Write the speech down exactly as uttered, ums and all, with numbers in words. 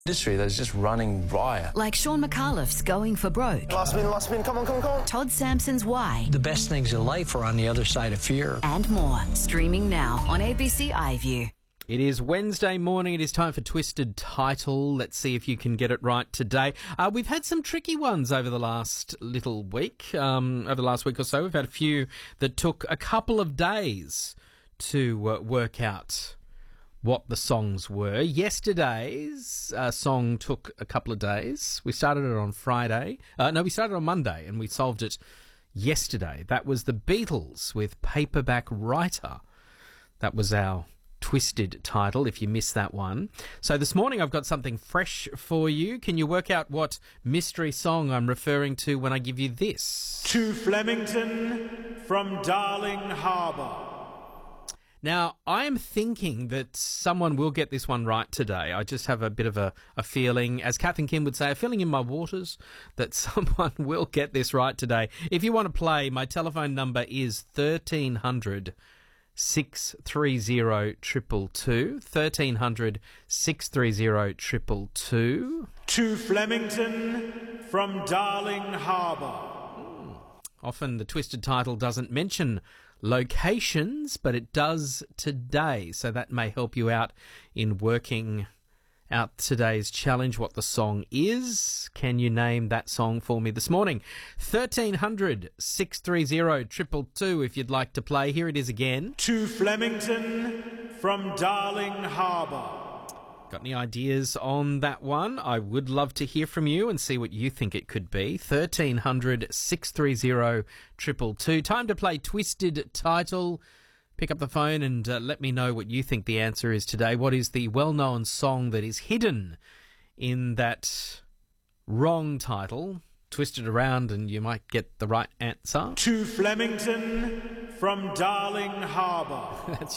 Industry that is just running riot. Like Sean McAuliffe's Going for Broke. Last spin, last spin, come on, come on, come on. Todd Sampson's Why. The best things in life are on the other side of fear. And more. Streaming now on A B C iView. It is Wednesday morning. It is time for Twisted Title. Let's see if you can get it right today. Uh, we've had some tricky ones over the last little week, um, over the last week or so. We've had a few that took a couple of days to uh, work out what the songs were. Yesterday's uh, song took a couple of days. We started it on Friday. Uh, no, we started on Monday and we solved it yesterday. That was the Beatles with Paperback Writer. That was our Twisted Title, if you missed that one. So this morning I've got something fresh for you. Can you work out what mystery song I'm referring to when I give you this? To Flemington from Darling Harbour. Now, I am thinking that someone will get this one right today. I just have a bit of a, a feeling, as Kath and Kim would say, a feeling in my waters that someone will get this right today. If you want to play, my telephone number is thirteen hundred, six three zero, two two two. thirteen hundred, six three zero, two two two. To Flemington from Darling Harbour. Often the Twisted Title doesn't mention locations, but it does today. So that may help you out in working out today's challenge, what the song is. Can you name that song for me this morning? thirteen hundred, six three zero, two two two if you'd like to play. Here it is again. To Flemington from Darling Harbour. Got any ideas on that one? I would love to hear from you and see what you think it could be. thirteen hundred, six three zero, two two two. Time to play Twisted Title. Pick up the phone and uh, let me know what you think the answer is today. What is the well-known song that is hidden in that wrong title? Twist it around and you might get the right answer. To Flemington from Darling Harbour. That's